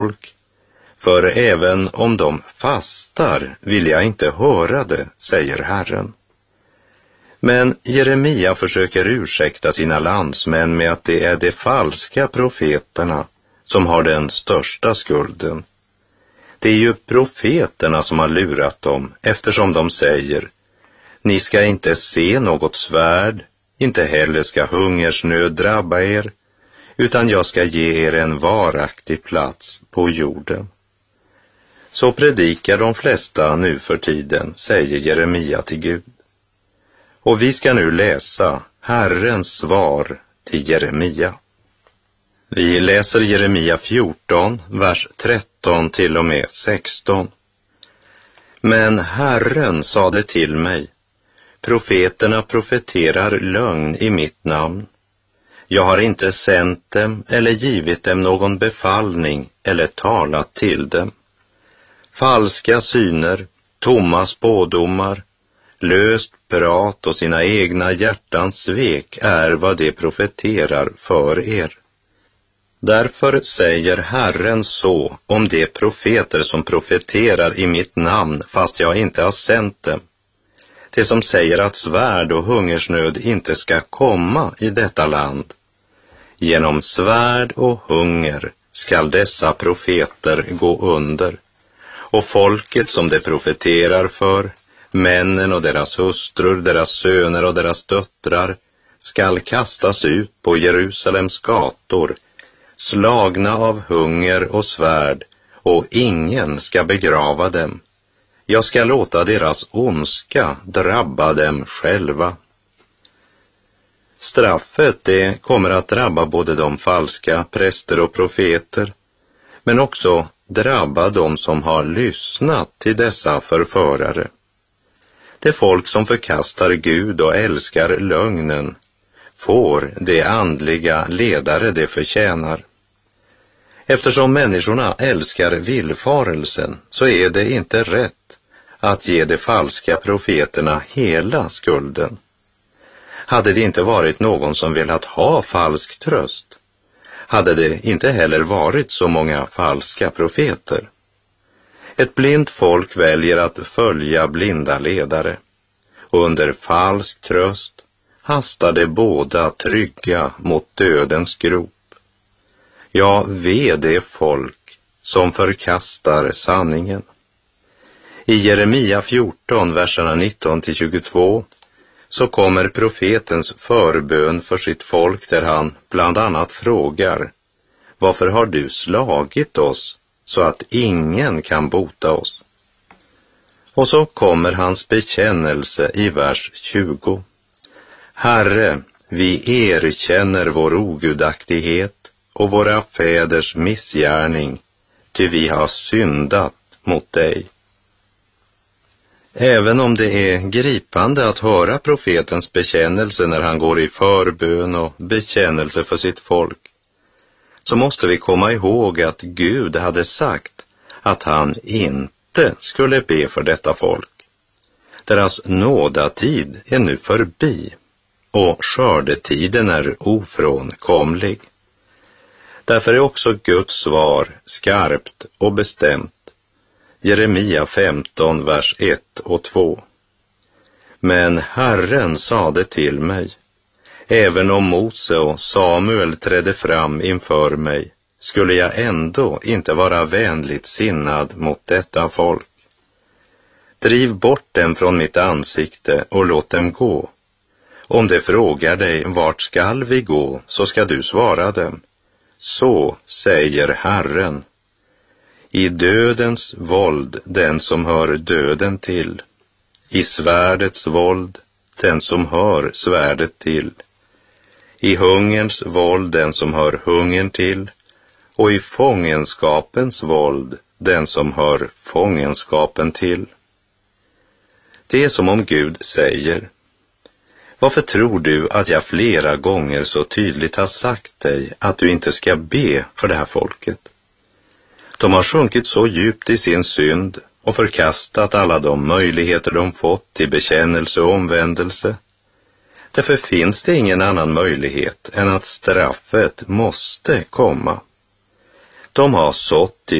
folk. För även om de fastar vill jag inte höra det, säger Herren. Men Jeremia försöker ursäkta sina landsmän med att det är de falska profeterna som har den största skulden. Det är ju profeterna som har lurat dem, eftersom de säger: ni ska inte se något svärd, inte heller ska hungersnöd drabba er, utan jag ska ge er en varaktig plats på jorden. Så predikar de flesta nu för tiden, säger Jeremia till Gud. Och vi ska nu läsa Herrens svar till Jeremia. Vi läser Jeremia 14, vers 13 till och med 16. Men Herren sade till mig: profeterna profeterar lögn i mitt namn. Jag har inte sänt dem eller givit dem någon befallning eller talat till dem. Falska syner, tomma spådomar, löst prat och sina egna hjärtans svek är vad de profeterar för er. Därför säger Herren så om de profeter som profeterar i mitt namn fast jag inte har sänt dem. Det som säger att svärd och hungersnöd inte ska komma i detta land. Genom svärd och hunger skall dessa profeter gå under. Och folket som de profeterar för, männen och deras hustrur, deras söner och deras döttrar, skall kastas ut på Jerusalems gator, slagna av hunger och svärd, och ingen ska begrava dem. Jag ska låta deras ondska drabba dem själva. Straffet det kommer att drabba både de falska präster och profeter, men också drabba de som har lyssnat till dessa förförare. Det folk som förkastar Gud och älskar lögnen får de andliga ledare de förtjänar. Eftersom människorna älskar villfarelsen så är det inte rätt att ge de falska profeterna hela skulden. Hade det inte varit någon som velat ha falsk tröst, hade det inte heller varit så många falska profeter. Ett blint folk väljer att följa blinda ledare, och under falsk tröst hastar de båda trygga mot dödens grop. Ja, ve det folk som förkastar sanningen. I Jeremia 14, verserna 19-22, så kommer profetens förbön för sitt folk där han bland annat frågar: varför har du slagit oss så att ingen kan bota oss? Och så kommer hans bekännelse i vers 20. Herre, vi erkänner vår ogudaktighet och våra fäders missgärning, ty vi har syndat mot dig. Även om det är gripande att höra profetens bekännelse när han går i förbön och bekännelse för sitt folk, så måste vi komma ihåg att Gud hade sagt att han inte skulle be för detta folk. Deras nådatid är nu förbi och skördetiden är ofrånkomlig. Därför är också Guds svar skarpt och bestämt. Jeremia 15, vers 1 och 2. Men Herren sade till mig: även om Mose och Samuel trädde fram inför mig, skulle jag ändå inte vara vänligt sinnad mot detta folk. Driv bort dem från mitt ansikte och låt dem gå. Om de frågar dig, vart skall vi gå, så ska du svara dem: så säger Herren. I dödens våld den som hör döden till, i svärdets våld den som hör svärdet till, i hungerns våld den som hör hungern till, och i fångenskapens våld den som hör fångenskapen till. Det är som om Gud säger: varför tror du att jag flera gånger så tydligt har sagt dig att du inte ska be för det här folket? De har sjunkit så djupt i sin synd och förkastat alla de möjligheter de fått till bekännelse och omvändelse. Därför finns det ingen annan möjlighet än att straffet måste komma. De har sått i